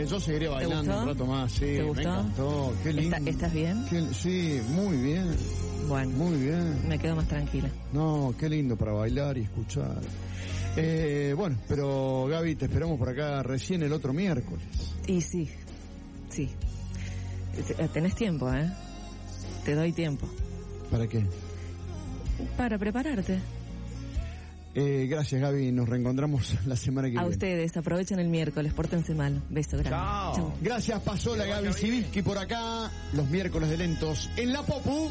yo seguiré bailando un rato más, sí. ¿Te gustó? Me encantó, qué lindo. ¿Estás bien? Sí, muy bien. Bueno, muy bien. Me quedo más tranquila. No, qué lindo para bailar y escuchar. Bueno, pero Gaby, te esperamos por acá recién el otro miércoles. Y sí. Tenés tiempo, ¿eh? Te doy tiempo. ¿Para qué? Para prepararte. Gracias, Gaby. Nos reencontramos la semana que viene. A ustedes, aprovechen el miércoles, pórtense mal. Beso grande. Chao. Gracias, pasó la Gaby Sivinsky por acá. Los miércoles de lentos en la Popu.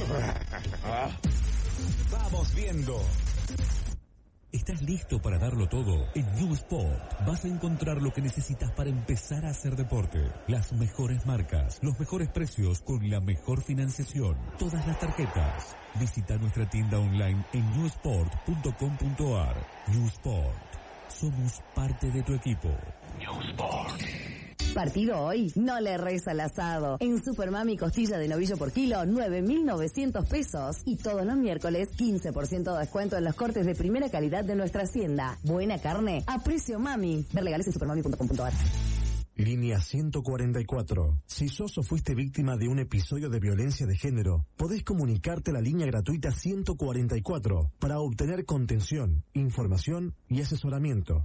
Vamos viendo. ¿Estás listo para darlo todo? En New Sport vas a encontrar lo que necesitas para empezar a hacer deporte. Las mejores marcas, los mejores precios con la mejor financiación. Todas las tarjetas. Visita nuestra tienda online en newsport.com.ar. New Sport. Somos parte de tu equipo. New Sport. Partido hoy, no le reza al asado. En Supermami costilla de novillo por kilo, 9.900 pesos. Y todos los miércoles, 15% de descuento en los cortes de primera calidad de nuestra hacienda. Buena carne a precio mami. Ver legales en supermami.com.ar. Línea 144. Si sos o fuiste víctima de un episodio de violencia de género, podés comunicarte a la línea gratuita 144 para obtener contención, información y asesoramiento.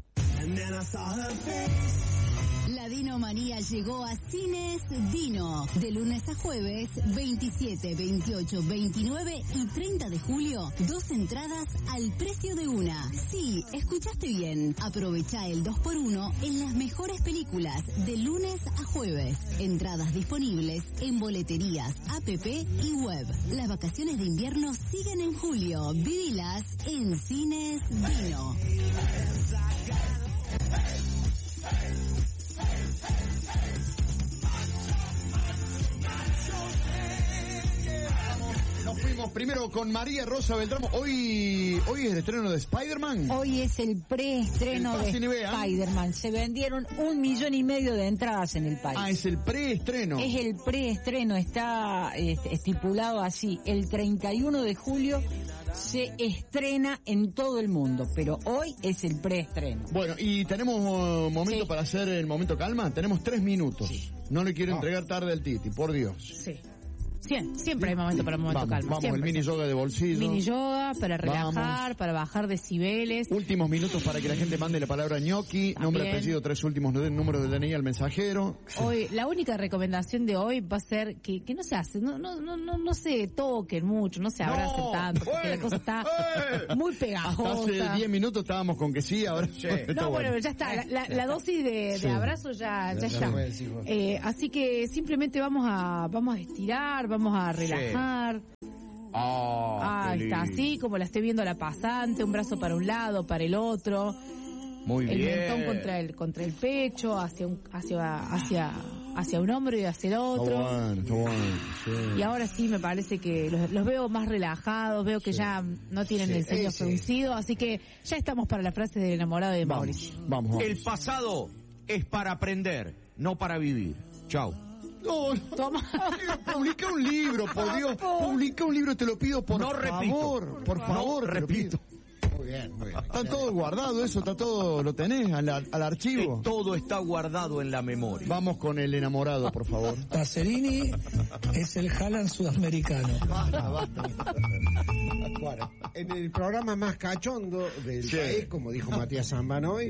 La Dinomanía llegó a Cines Dino. De lunes a jueves, 27, 28, 29 y 30 de julio, 2 entradas al precio de una. Sí, escuchaste bien. Aprovecha el 2x1 en las mejores películas de lunes a jueves. Entradas disponibles en boleterías, app y web. Las vacaciones de invierno siguen en julio. Vivilas en Cines Dino. Nos fuimos primero con María Rosa Beltramo. Hoy es el estreno de Spider-Man. Hoy es el preestreno de Spider-Man. Se vendieron 1,5 millones de entradas en el país. Ah, es el preestreno. Es el preestreno, está estipulado así. El 31 de julio se estrena en todo el mundo, pero hoy es el preestreno. Bueno, y tenemos momento para hacer el momento calma. Tenemos 3 minutos. Sí. No le quiero entregar tarde al Titi, por Dios. Sí. Siempre hay momento para un momento calma. Vamos, siempre. el mini yoga de bolsillo. Mini yoga para relajar, para bajar decibeles. Últimos minutos para que la gente mande la palabra ñoqui, nombre, apellido, 3 últimos números del DNI al mensajero. Hoy, la única recomendación de hoy va a ser que no se hace, no se toquen mucho, no se abracen tanto, porque la cosa está muy pegajosa. Hasta hace 10 minutos estábamos con que sí, ahora bueno, ya está, la dosis de abrazo ya está. Así que simplemente vamos a estirar, vamos a relajar. Está así como la esté viendo la pasante, un brazo para un lado, para el otro. Muy bien. El mentón contra el pecho, hacia un hombro y hacia el otro. Está bueno, sí. Y ahora sí me parece que los veo más relajados, veo que ya no tienen el ceño fruncido, así que ya estamos para la frase del enamorado de Mauricio. Vamos. El pasado es para aprender, no para vivir. Chau. No, toma. Publica un libro, por Dios. Publica un libro, te lo pido, por favor. Por favor, repito. Muy bien. Está todo guardado eso, lo tenés al archivo. Todo está guardado en la memoria. Vamos con el enamorado, por favor. Pacerini es el Haaland sudamericano. Basta. Bueno, en el programa más cachondo del país, como dijo Matías Zambano hoy,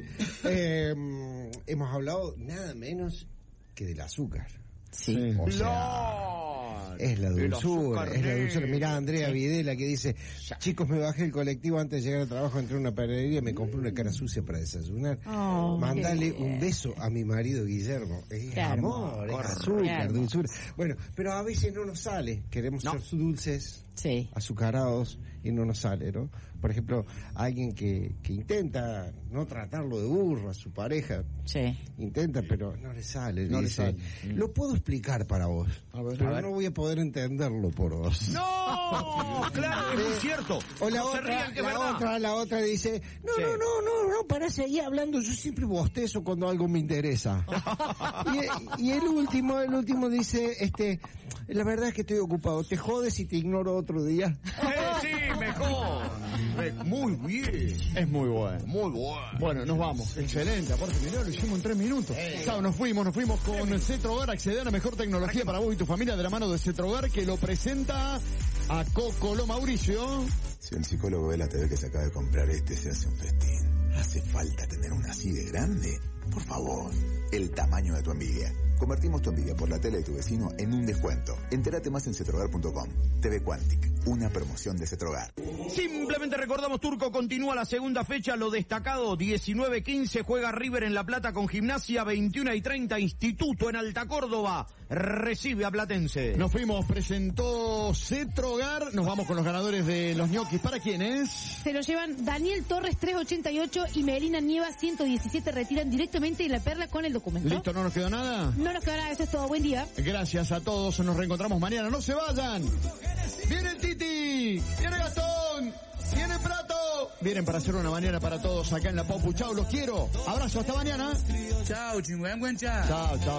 hemos hablado nada menos que del azúcar. Sí. O sea, es la dulzura. Mirá, Andrea Videla que dice: chicos, me bajé el colectivo antes de llegar al trabajo, entré a una panadería y me compré una cara sucia para desayunar. Mandale un beso a mi marido Guillermo. Es amor, es azúcar, dulzura. Bueno, pero a veces no nos sale. Queremos ser dulces, azucarados, y no nos sale, ¿no? Por ejemplo, alguien que intenta no tratarlo de burro a su pareja, intenta, pero no le sale. Lo puedo explicar para vos, pero no voy a poder entenderlo por vos. ¡No! Claro, es muy cierto. O la otra dice: no, para seguir hablando, yo siempre bostezo cuando algo me interesa. y el último dice: la verdad es que estoy ocupado, te jodes y te ignoro otro día. Sí, mejor. Muy bien. Es muy bueno. Muy bueno. Bueno, nos vamos. Excelente. Aparte, mirá, lo hicimos en 3 minutos. Chao, nos fuimos con Cetrogar. Acceder a la mejor tecnología para vos y tu familia de la mano de Cetrogar, que lo presenta a Cocolo Mauricio. Si un psicólogo ve la TV que se acaba de comprar se hace un festín. ¿Hace falta tener una así de grande? Por favor, el tamaño de tu envidia. Convertimos tu envidia por la tele de tu vecino en un descuento. Entérate más en cetrogar.com. TV Quantic, una promoción de Cetrogar. Simplemente recordamos, Turco, continúa la segunda fecha, lo destacado, 19:15, juega River en La Plata con Gimnasia, 21:30, Instituto en Alta Córdoba, recibe a Platense. Nos fuimos, presentó Cetrogar, nos vamos con los ganadores de los ñoquis. ¿Para quiénes? Se lo llevan Daniel Torres 388 y Melina Nieva 117, retiran directamente en La Perla con el documento. ¿Listo? ¿No nos quedó nada? No nos quedó nada, eso es todo, buen día. Gracias a todos, nos reencontramos mañana, no se vayan. Viene el Titi, viene Gastón, viene Prato. Vienen para hacer una mañana para todos acá en La Popu. Chao, los quiero. Abrazo, hasta mañana. Chao, chingüengüencha. Chao, chao.